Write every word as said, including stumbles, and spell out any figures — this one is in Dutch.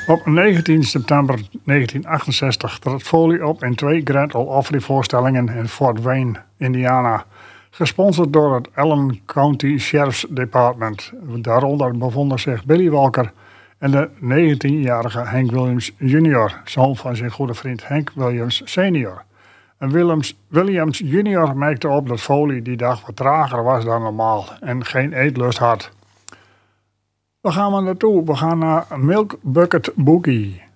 Op negentien september negentien achtenzestig trad Foley op in twee Grand Ole Opry voorstellingen in Fort Wayne, Indiana. Gesponsord door het Allen County Sheriff's Department. Daaronder bevonden zich Billy Walker en de negentienjarige Hank Williams junior, zoon van zijn goede vriend Hank Williams senior. En Williams, Williams junior merkte op dat Foley die dag wat trager was dan normaal en geen eetlust had. Waar gaan we naartoe? We gaan naar Milk Bucket Boogie.